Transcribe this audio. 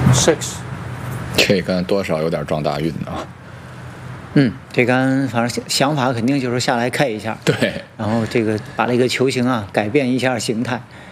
6。 这杆多少有点撞大运啊。 这杆反正法肯定就是下来开一下， 对， 然后这个把这个球形啊改变一下形态。